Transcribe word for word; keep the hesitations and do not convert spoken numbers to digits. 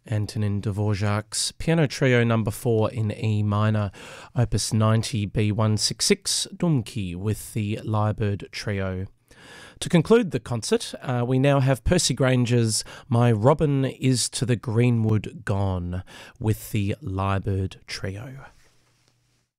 Antonin Dvorak's Piano Trio Number four in E minor, Opus ninety B one sixty-six, Dumki, with the Lyrebird Trio. To conclude the concert, uh, we now have Percy Granger's My Robin is to the Greenwood Gone, with the Lyrebird Trio.